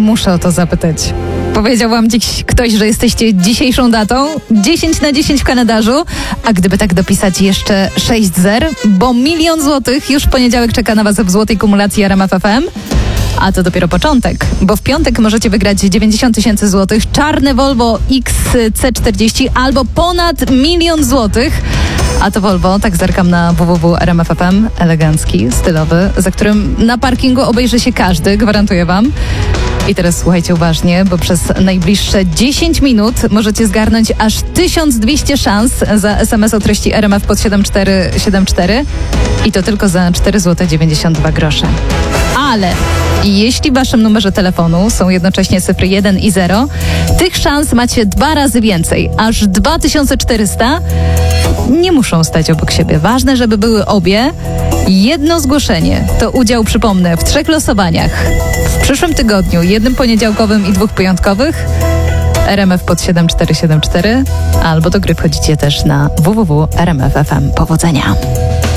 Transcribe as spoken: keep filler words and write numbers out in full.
muszę o to zapytać. Powiedział wam dziś ktoś, że jesteście dzisiejszą datą? dziesięć na dziesięć w kalendarzu, a gdyby tak dopisać jeszcze sześć zer, bo milion złotych już w poniedziałek czeka na was w złotej kumulacji R M F F M. A to dopiero początek, bo w piątek możecie wygrać dziewięćdziesiąt tysięcy złotych, czarne Volvo X C czterdzieści albo ponad milion złotych. A to Volvo, tak zerkam na w w w kropka r m f f m, elegancki, stylowy, za którym na parkingu obejrzy się każdy, gwarantuję wam. I teraz słuchajcie uważnie, bo przez najbliższe dziesięć minut możecie zgarnąć aż tysiąc dwieście szans za es em es o treści R M F pod siedem cztery siedem cztery i to tylko za cztery złote dziewięćdziesiąt dwa grosze. Ale jeśli w waszym numerze telefonu są jednocześnie cyfry jeden i zero, tych szans macie dwa razy więcej, aż dwa tysiące czterysta. Nie muszą stać obok siebie. Ważne, żeby były obie. Jedno zgłoszenie to udział, przypomnę, w trzech losowaniach. W przyszłym tygodniu, jednym poniedziałkowym i dwóch piątkowych. R M F pod siedem cztery siedem cztery albo do gry wchodzicie też na w w w kropka r m f f m. Powodzenia!